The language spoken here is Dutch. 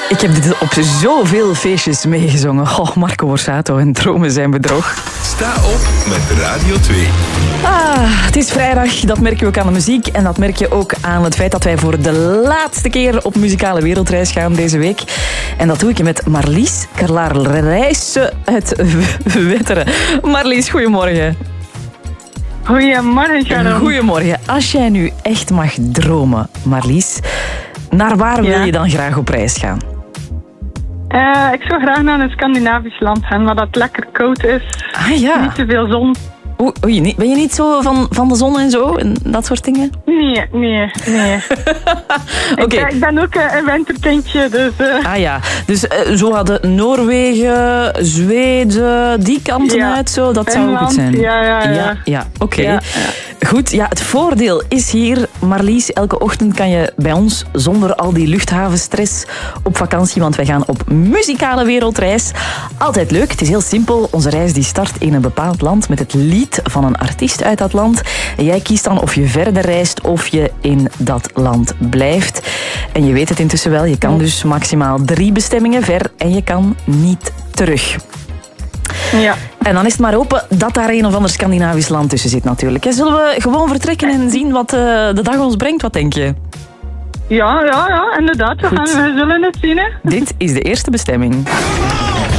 Ik heb dit op zoveel feestjes meegezongen. Oh, Marco Borsato en Dromen zijn bedrog. Sta op met Radio 2. Het is vrijdag, dat merk je ook aan de muziek. En dat merk je ook aan het feit dat wij voor de laatste keer op muzikale wereldreis gaan deze week. En dat doe ik met Marlies Carlarijse uit Wetteren. Marlies, goedemorgen. Goedemorgen, Sharon. Goedemorgen. Als jij nu echt mag dromen, Marlies, naar waar wil je dan graag op reis gaan? Ik zou graag naar een Scandinavisch land gaan, waar dat lekker koud is. Ah ja. Niet te veel zon. Oei, ben je niet zo van de zon en zo? En dat soort dingen? Nee. Okay. Ik ben ook een winterkindje, dus... Ah ja, dus zo hadden Noorwegen, Zweden, die kanten uit zo, dat Finland, zou goed zijn. Ja. Oké. Ja. Goed, ja, het voordeel is hier, Marlies, elke ochtend kan je bij ons zonder al die luchthavenstress op vakantie, want wij gaan op muzikale wereldreis. Altijd leuk, het is heel simpel. Onze reis die start in een bepaald land met het lied van een artiest uit dat land. En jij kiest dan of je verder reist of je in dat land blijft. En je weet het intussen wel, je kan dus maximaal 3 bestemmingen ver en je kan niet terug. Ja. En dan is het maar hopen dat daar een of ander Scandinavisch land tussen zit natuurlijk. Zullen we gewoon vertrekken en zien wat de dag ons brengt? Wat denk je? Ja, inderdaad. We zullen het zien, hè. Dit is de eerste bestemming.